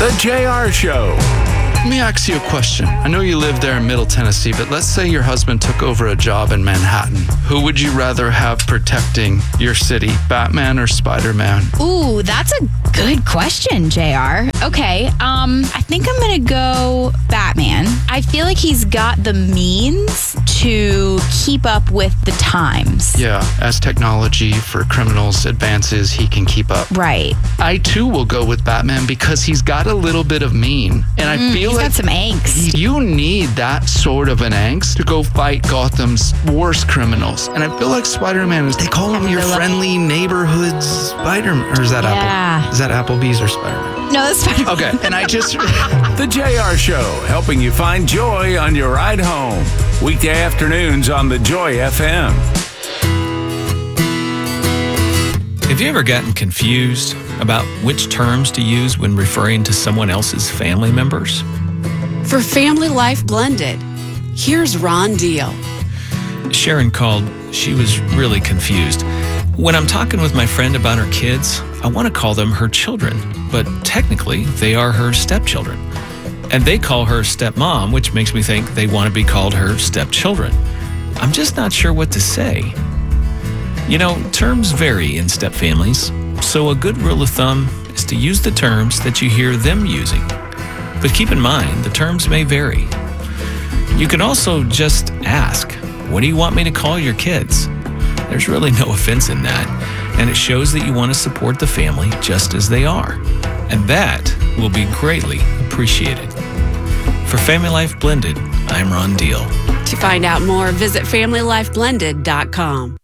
The JR Show. Let me ask you a question. I know you live there in Middle Tennessee, but let's say your husband took over a job in Manhattan. Who would you rather have protecting your city, Batman or Spider-Man? Ooh, that's a good question, JR. Okay, I think I'm gonna go Batman. I feel like he's got the means to keep up with the times. Yeah, as technology for criminals advances, he can keep up. Right. I too will go with Batman because he's got a little bit of mean. And I feel He's like got some angst. you need that sort of an angst to go fight Gotham's worst criminals. And I feel like Spider-Man is, they call him your friendly neighborhood Spider-Man. Or is that Apple? Is that Applebee's or Spider-Man? No, that's Spider-Man. Okay, and I just... The JR Show, helping you find joy on your ride home. Weekday afternoons on the Joy FM. Have you ever gotten confused about which terms to use when referring to someone else's family members? For Family Life Blended, here's Ron Deal. Sharon called. She was really confused. When I'm talking with my friend about her kids, I want to call them her children, but technically they are her stepchildren. And they call her stepmom, which makes me think they want to be called her stepchildren. I'm just not sure what to say. You know, terms vary in step families, so a good rule of thumb is to use the terms that you hear them using. But keep in mind, the terms may vary. You can also just ask, what do you want me to call your kids? There's really no offense in that, and it shows that you want to support the family just as they are. And that will be greatly appreciated. For Family Life Blended, I'm Ron Deal. To find out more, visit FamilyLifeBlended.com.